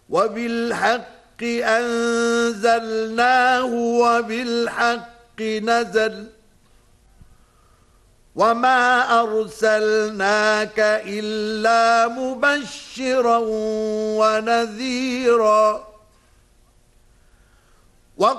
وبالحق أنزلناه وبالحق نزل وما أرسلناك إلا مبشرا ونذيرا